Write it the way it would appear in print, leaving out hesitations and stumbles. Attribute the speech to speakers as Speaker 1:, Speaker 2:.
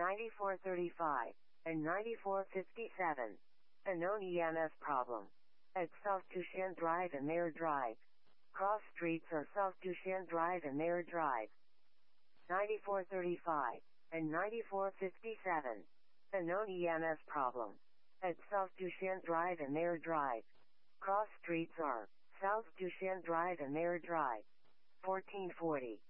Speaker 1: 9435, and 9457. A known EMF problem. At South Dushan Drive and Mayor Drive. Cross streets are South Dushan Drive and Mayor Drive. 9435, and 9457. A known EMF problem. At South Dushan Drive and Mayor Drive. Cross streets are South Dushan Drive and Mayor Drive. 1440.